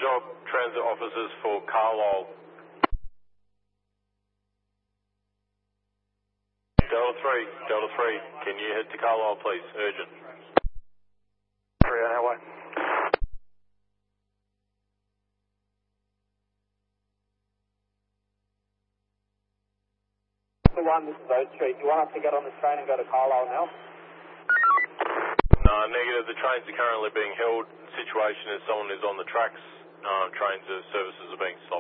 job, transit officers for Carlisle. Delta 3, can you head to Carlisle, please? Urgent. 3 on our way. The one, this is Oak Street. Do you want us to get on the train and go to Carlisle now? No, negative. The trains are currently being held. The situation is someone is on the tracks. Services are being stopped.